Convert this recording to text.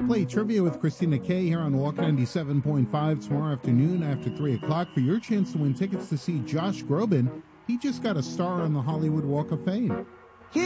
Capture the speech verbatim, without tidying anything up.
Play trivia with Christina Kay here on Walk ninety-seven point five tomorrow afternoon after three o'clock for your chance to win tickets to see Josh Groban. He just got a star on the Hollywood Walk of Fame.